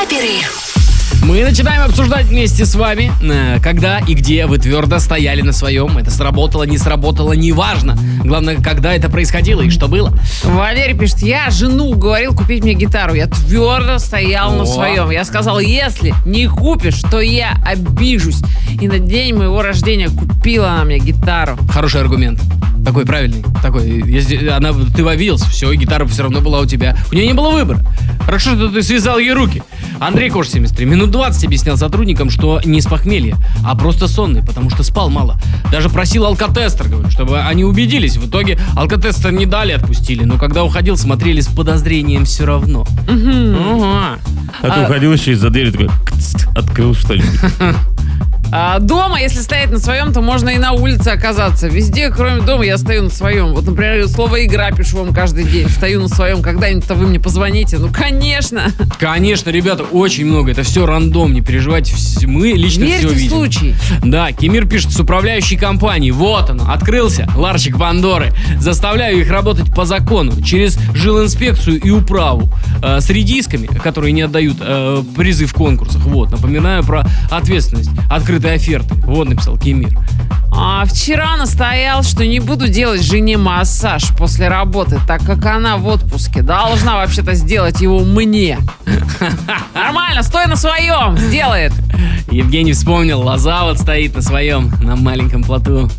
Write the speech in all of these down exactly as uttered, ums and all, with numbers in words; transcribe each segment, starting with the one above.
Перерыв. Мы начинаем обсуждать вместе с вами, когда и где вы твердо стояли на своем. Это сработало, не сработало, неважно. Главное, когда это происходило и что было. Валерий пишет: я жену уговорил купить мне гитару. Я твердо стоял О. на своем. Я сказал: если не купишь, то я обижусь. И на день моего рождения купила она мне гитару. Хороший аргумент. Такой правильный. Такой, если она, ты обиделся, все, и гитара все равно была у тебя. У нее не было выбора. Хорошо, что ты связал ей руки. Андрей Кош, семьдесят три. Минут двадцать объяснял сотрудникам, что не с похмелья, а просто сонный, потому что спал мало. Даже просил алкотестер, говорю, чтобы они убедились. В итоге алкотестер не дали, отпустили. Но когда уходил, смотрели с подозрением все равно. Ага. А ты уходил еще из-за двери, такой, открыл что-нибудь. А дома, если стоять на своем, то можно и на улице оказаться. Везде, кроме дома, я стою на своем. Вот, например, слово «игра» пишу вам каждый день. Стою на своем. Когда-нибудь-то вы мне позвоните? Ну, конечно. Конечно, ребята, очень много. Это все рандом, не переживайте. Мы лично Верьте все в видим. случай. Да, Кемир пишет: с управляющей компанией. Вот он, открылся ларчик Пандоры. Заставляю их работать по закону, через жилинспекцию и управу. Э, с редисками, которые не отдают э, призы в конкурсах. Вот, напоминаю про ответственность. Открытые оферты. Вот написал Кемир. А вчера настоял, что не буду делать жене массаж после работы, так как она в отпуске. Должна вообще-то сделать его мне. Нормально, стой на своем, сделает. Евгений вспомнил, лоза вот стоит на своем, на маленьком плоту.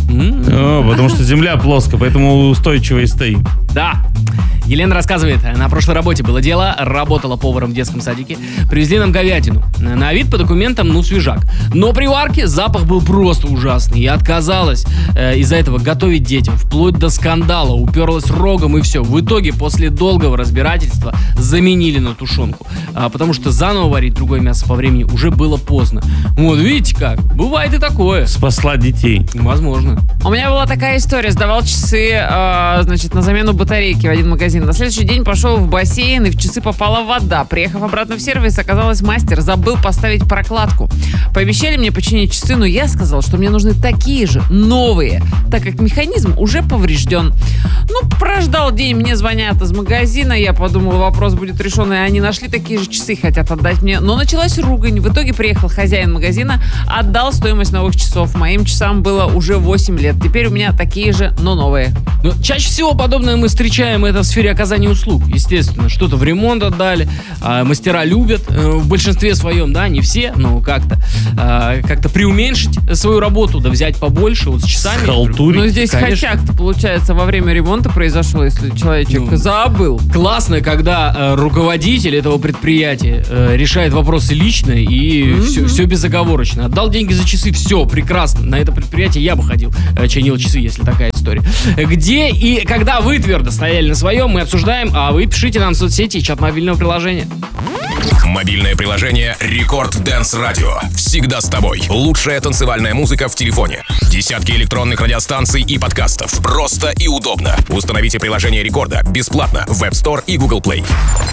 О, потому что земля плоская, поэтому устойчиво и стоит. Да. Елена рассказывает, на прошлой работе было дело, работала поваром в детском садике, привезли нам говядину. На вид по документам, ну, свежак. Но при варке запах был просто ужасный. И отказалась э, из-за этого готовить детям, вплоть до скандала, уперлась рогом и все. В итоге, после долгого разбирательства, заменили на тушенку. А, потому что заново варить другое мясо по времени уже было поздно. Вот, видите как, бывает и такое. Спасла детей. Возможно. У меня была такая история. Сдавал часы, э, значит, на замену батарейки в один магазин. На следующий день пошел в бассейн, и в часы попала вода. Приехав обратно в сервис, оказалось, мастер забыл поставить прокладку. Пообещали мне починить часы, но я сказал, что мне нужны такие же, новые, так как механизм уже поврежден. Ну, прождал день, мне звонят из магазина, я подумал, вопрос будет решен, и они нашли такие же часы, хотят отдать мне. Но началась ругань. В итоге приехал хозяин магазина, отдал стоимость новых часов. Моим часам было уже восемь лет. Теперь у меня такие же, но новые. Но чаще всего подобное мы встречаем это в сфере оказания услуг. Естественно, что-то в ремонт отдали, а мастера любят, э, в большинстве своем, да, не все, но как-то э, как-то преуменьшить свою работу, да взять побольше, вот с часами. Халтурить. Но здесь Конечно. хачак-то, получается, во время ремонта произошло, если человечек Ну, забыл. Классно, когда э, руководитель этого предприятия э, решает вопросы лично и Мгм. все, все безоговорочно. Отдал деньги за часы, все, прекрасно. На это предприятие я бы ходил, э, чинил часы, если такая история. Где и когда вы твердо стояли на своем, мы обсуждаем, а вы пишите нам в соцсети и чат мобильного приложения. Мобильное приложение Рекорд Дэнс Радио. Всегда с тобой. Лучшая танцевальная музыка в телефоне. Десятки электронных радиостанций и подкастов. Просто и удобно. Установите приложение Рекорда бесплатно в App Store и Google Play.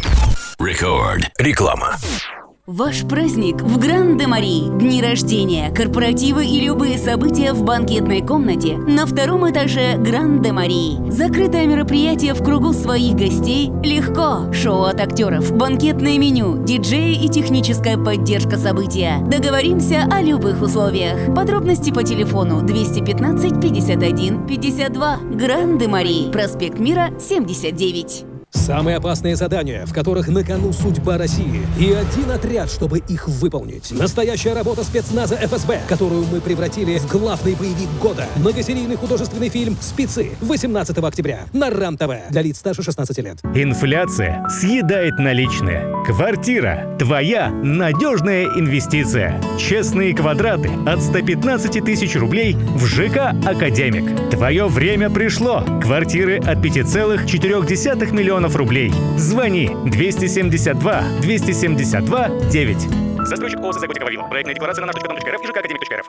Рекорд. Реклама. Ваш праздник в Гран-де-Мари. Дни рождения, корпоративы и любые события в банкетной комнате на втором этаже Гран-де-Мари. Закрытое мероприятие в кругу своих гостей легко. Шоу от актеров, банкетное меню, диджеи и техническая поддержка события. Договоримся о любых условиях. Подробности по телефону двести пятнадцать пятьдесят один пятьдесят два. Гран-де-Мари. Проспект Мира, семьдесят девять. Самые опасные задания, в которых на кону судьба России. И один отряд, чтобы их выполнить. Настоящая работа спецназа эф эс бэ, которую мы превратили в главный боевик года. Многосерийный художественный фильм «Спецы» восемнадцатого октября на РАН-ТВ для лиц старше шестнадцати лет. Инфляция съедает наличные. Квартира – твоя надежная инвестиция. Честные квадраты от ста пятнадцати тысяч рублей в ЖК «Академик». Твое время пришло. Квартиры от пяти целых четырёх десятых миллионов рублей. Звони двести семьдесят два двести семьдесят два девять. Застройщик ООО «Сосагутик Вавилов». Проектная декларация на наш точка дом точка рф и ЖК «Академик» точка рф.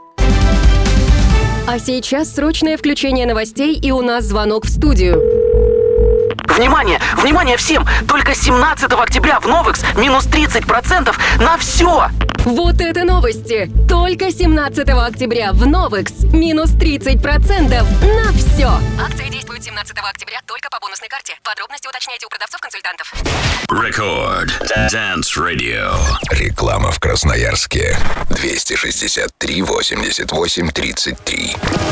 А сейчас срочное включение новостей, и у нас звонок в студию. Внимание! Внимание всем! Только семнадцатого октября в Новекс минус тридцать процентов на все! Вот это новости! Только семнадцатого октября в Новекс минус тридцать процентов на все! Акция действует действует семнадцатого октября только по бонусной карте. Подробности уточняйте у продавцов-консультантов. Рекорд Dance Radio. Реклама в Красноярске. двести шестьдесят три восемьдесят восемь тридцать три.